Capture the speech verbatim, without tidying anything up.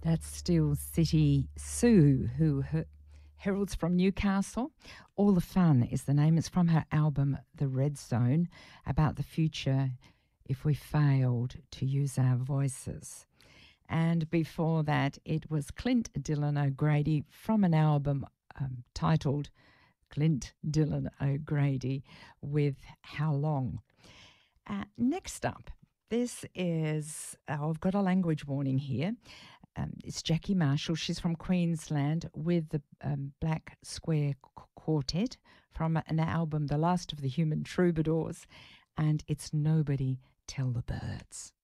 That's Steel City Sue, who her, heralds from Newcastle. All the Fun is the name. It's from her album The Red Zone, about the future if we failed to use our voices. And before that, it was Clint Dylan O'Grady from an album um, titled Clint Dylan O'Grady with How Long. Uh, next up, this is, oh, I've got a language warning here. Um, it's Jackie Marshall. She's from Queensland with the um, Black Square Quartet from an album, The Last of the Human Troubadours, and it's Nobody Tell the Birds.